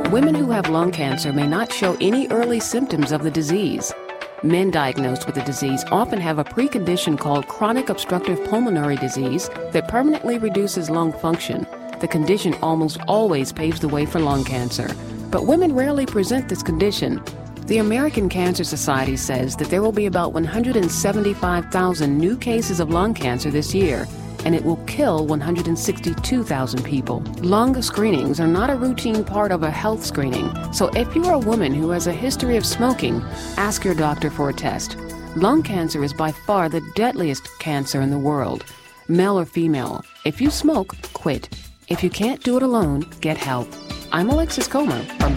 Women who have lung cancer may not show any early symptoms of the disease. Men diagnosed with the disease often have a precondition called chronic obstructive pulmonary disease that permanently reduces lung function. The condition almost always paves the way for lung cancer, but women rarely present this condition. The American Cancer Society says that there will be about 175,000 new cases of lung cancer this year, and it will kill 162,000 people. Lung screenings are not a routine part of a health screening, so if you are a woman who has a history of smoking, ask your doctor for a test. Lung cancer is by far the deadliest cancer in the world. Male or female, if you smoke, quit. If you can't do it alone, get help. I'm Alexis Comer for